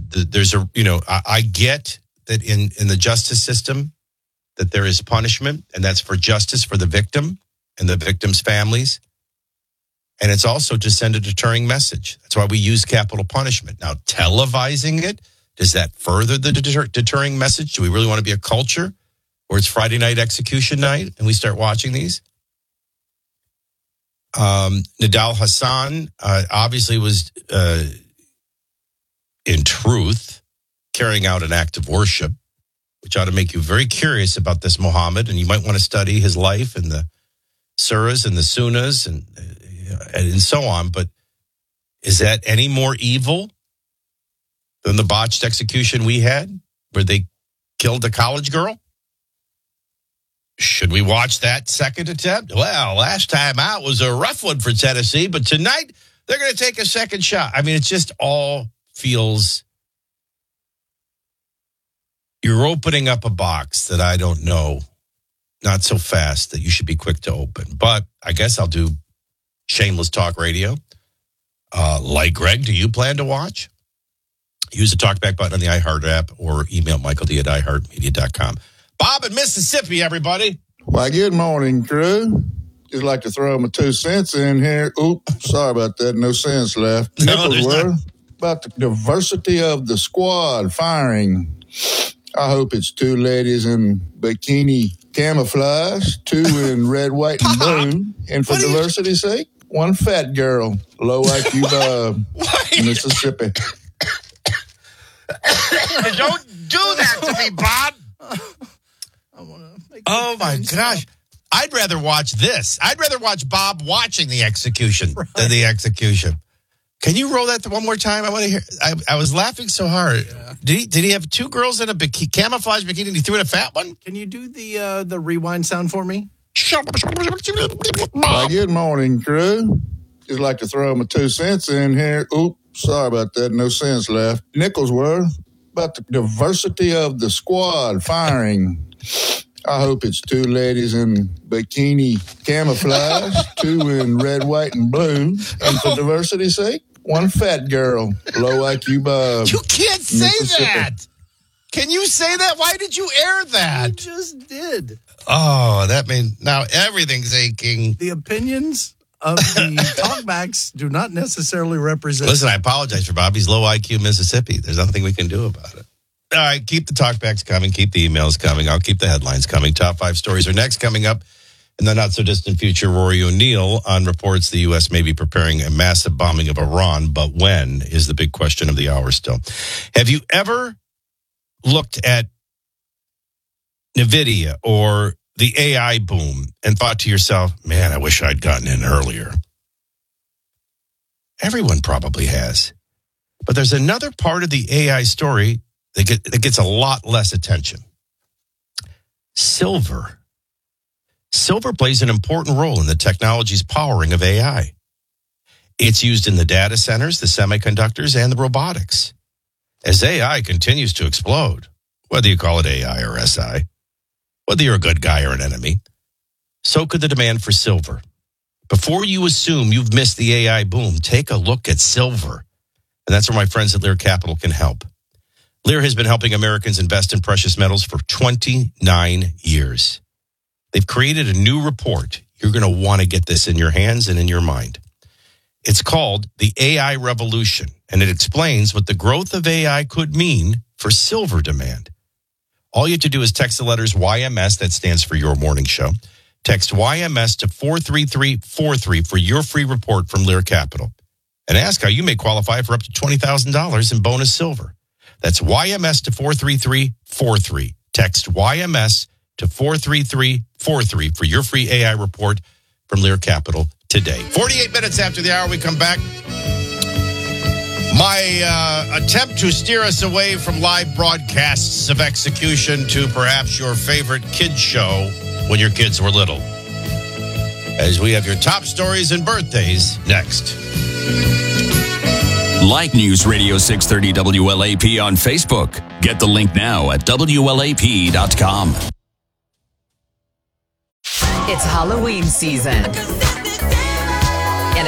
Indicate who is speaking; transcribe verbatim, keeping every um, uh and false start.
Speaker 1: the, there's a, you know, I, I get that in, in the justice system that there is punishment, and that's for justice for the victim and the victim's families. And it's also to send a deterring message. That's why we use capital punishment. Now, televising it, does that further the deter- deterring message? Do we really want to be a culture where it's Friday night execution night and we start watching these? Um, Nidal Hassan uh, obviously was, uh, in truth, carrying out an act of worship, which ought to make you very curious about this Muhammad. And you might want to study his life and the surahs and the sunnahs and, and so on. But is that any more evil than the botched execution we had where they killed a college girl? Should we watch that second attempt? Well, last time out was a rough one for Tennessee, but tonight they're going to take a second shot. I mean, it just all feels... You're opening up a box that I don't know, not so fast that you should be quick to open. But I guess I'll do shameless talk radio. Uh, like Greg, do you plan to watch? Use the talkback button on the iHeart app or email Michael D at i heart media dot com. Bob in Mississippi, everybody.
Speaker 2: Why, good morning, crew. Just like to throw my two cents in here. Oops, sorry about that. No sense left.
Speaker 1: No, there's not.
Speaker 2: About the diversity of the squad firing. I hope it's two ladies in bikini camouflage, two in red, white, and blue. And for diversity's sake, one fat girl, low I Q Bob, Mississippi.
Speaker 1: Don't do that to me, Bob. Oh, my gosh. I'd rather watch this. I'd rather watch Bob watching the execution right. than the execution. Can you roll that one more time? I want to hear. I, I was laughing so hard. Yeah. Did he? Did he have two girls in a bikini, camouflage bikini? And he threw in a fat one.
Speaker 3: Can you do the uh, the rewind sound for me?
Speaker 2: Why, good morning, crew. Just like to throw my two cents in here. Oops, sorry about that. No sense left. Nickels were about the diversity of the squad firing. I hope it's two ladies in bikini camouflage, two in red, white, and blue. And for diversity's sake, one fat girl, low I Q Bob.
Speaker 1: You can't say that. Can you say that? Why did you air that?
Speaker 3: You just did.
Speaker 1: Oh, that means now everything's aching.
Speaker 3: The opinions of the talkbacks do not necessarily represent.
Speaker 1: Listen, I apologize for Bobby's low I Q Mississippi. There's nothing we can do about it. All right, keep the talkbacks coming. Keep the emails coming. I'll keep the headlines coming. Top five stories are next. Coming up in the not-so-distant future, Rory O'Neill on reports the U S may be preparing a massive bombing of Iran, but when is the big question of the hour still. Have you ever looked at NVIDIA or the A I boom and thought to yourself, man, I wish I'd gotten in earlier? Everyone probably has. But there's another part of the A I story that, get, that gets a lot less attention. Silver. Silver plays an important role in the technology's powering of A I. It's used in the data centers, the semiconductors, and the robotics. As A I continues to explode, whether you call it A I or S I, whether you're a good guy or an enemy, so could the demand for silver. Before you assume you've missed the A I boom, take a look at silver. And that's where my friends at Lear Capital can help. Lear has been helping Americans invest in precious metals for twenty-nine years. They've created a new report. You're going to want to get this in your hands and in your mind. It's called The A I Revolution, and it explains what the growth of A I could mean for silver demand. All you have to do is text the letters Y M S, that stands for Your Morning Show. Text Y M S to four three three four three for your free report from Lear Capital. And ask how you may qualify for up to twenty thousand dollars in bonus silver. That's Y M S to four three three four three. Text Y M S to four three three four three for your free A I report from Lear Capital today. forty-eight minutes after the hour, we come back. My uh, attempt to steer us away from live broadcasts of execution to perhaps your favorite kids show when your kids were little. As we have your top stories and birthdays next.
Speaker 4: Like News Radio six thirty W L A P on Facebook. Get the link now at W L A P dot com.
Speaker 5: It's Halloween season.